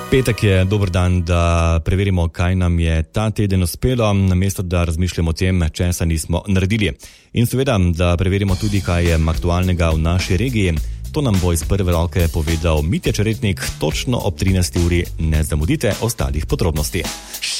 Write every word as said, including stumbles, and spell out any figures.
Petek je dober dan, da preverimo, kaj nam je ta teden uspelo, namesto da razmišljamo o tem, česa nismo naredili. In seveda, da preverimo tudi, kaj je aktualnega v naši regiji. To nam bo iz prve roke povedal Mitja Čeretnik, točno ob trinajsti uri. Ne zamudite ostalih podrobnosti.